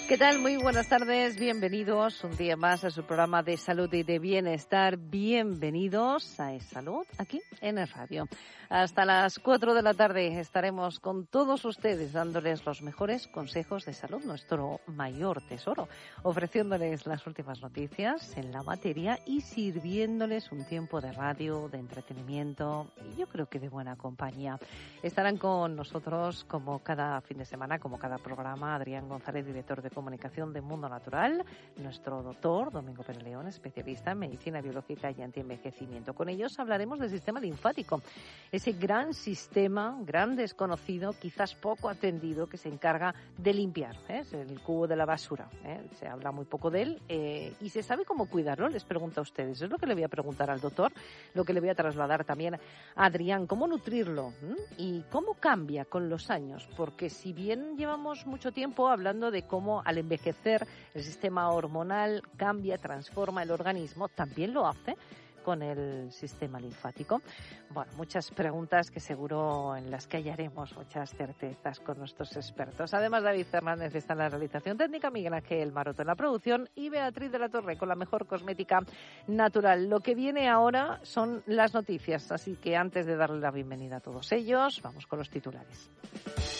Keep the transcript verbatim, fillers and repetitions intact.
¿Qué tal? Muy buenas tardes, bienvenidos un día más a su programa de salud y de bienestar. Bienvenidos a Es Salud, aquí en el radio. Hasta las cuatro de la tarde estaremos con todos ustedes dándoles los mejores consejos de salud, nuestro mayor tesoro, ofreciéndoles las últimas noticias en la materia y sirviéndoles un tiempo de radio, de entretenimiento y yo creo que de buena compañía. Estarán con nosotros como cada fin de semana, como cada programa, Adrián González, director de comunicación de Mundo Natural, nuestro doctor Domingo Pérez León, especialista en medicina biológica y antienvejecimiento. Con ellos hablaremos del sistema linfático, ese gran sistema, gran desconocido, quizás poco atendido, que se encarga de limpiar, ¿eh? Es el cubo de la basura, ¿eh? Se habla muy poco de él eh, y se sabe cómo cuidarlo, les pregunto a ustedes. Es lo que le voy a preguntar al doctor, lo que le voy a trasladar también a Adrián, cómo nutrirlo ¿eh? y cómo cambia con los años, porque si bien llevamos mucho tiempo hablando de cómo al envejecer el sistema hormonal cambia, transforma el organismo, también lo hace con el sistema linfático. Bueno, muchas preguntas que seguro en las que hallaremos muchas certezas con nuestros expertos. Además, David Fernández está en la realización técnica, Miguel Ángel Maroto en la producción y Beatriz de la Torre con la mejor cosmética natural. Lo que viene ahora son las noticias, así que antes de darle la bienvenida a todos ellos, vamos con los titulares.